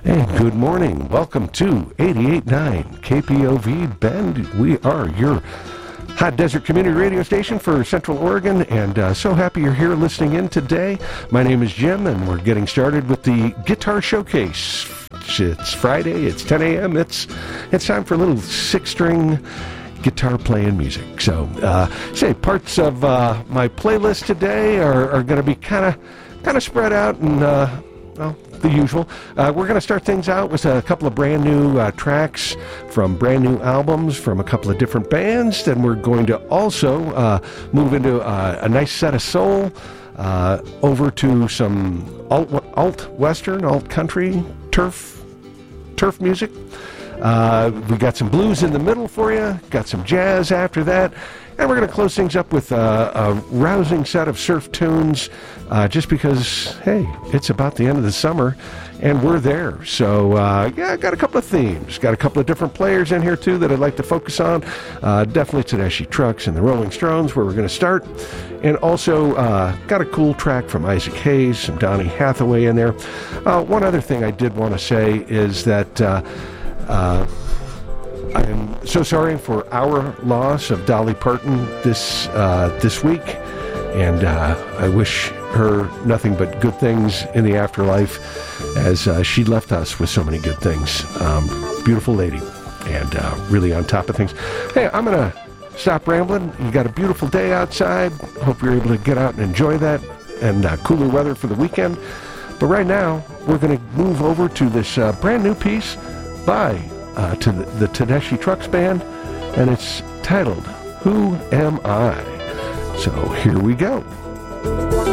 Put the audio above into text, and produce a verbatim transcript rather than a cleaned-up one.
Hey, good morning. Welcome to eighty-eight point nine K P O V Bend. We are your Hot Desert Community Radio Station for Central Oregon, and uh, so happy you're here listening in today. My name is Jim, and we're getting started with the Guitar Showcase. It's Friday, it's ten a.m., it's it's time for a little six-string guitar playing music. So, uh, say, parts of uh, my playlist today are, are going to be kind of kind of spread out, and, uh, well, the usual. Uh, we're going to start things out with a couple of brand new uh, tracks from brand new albums from a couple of different bands. Then we're going to also uh, move into uh, a nice set of soul, uh, over to some alt, alt western, alt country, turf, turf music. Uh, we got some blues in the middle for you, got some jazz after that, and we're going to close things up with uh, a rousing set of surf tunes, uh, just because, hey, it's about the end of the summer, and we're there. So, uh, yeah, I got a couple of themes, got a couple of different players in here, too, that I'd like to focus on. Uh, definitely Tedeschi Trucks and the Rolling Stones, where we're going to start, and also uh, got a cool track from Isaac Hayes, some Donny Hathaway in there. Uh, one other thing I did want to say is that uh, Uh, I am so sorry for our loss of Dolly Parton this uh, this week, and uh, I wish her nothing but good things in the afterlife, as uh, she left us with so many good things. Um, beautiful lady, and uh, really on top of things. Hey, I'm going to stop rambling. You got a beautiful day outside. Hope you're able to get out and enjoy that, and uh, cooler weather for the weekend. But right now, we're going to move over to this uh, brand new piece by uh, to the, the Tedeschi Trucks Band, and it's titled Who Am I? So here we go.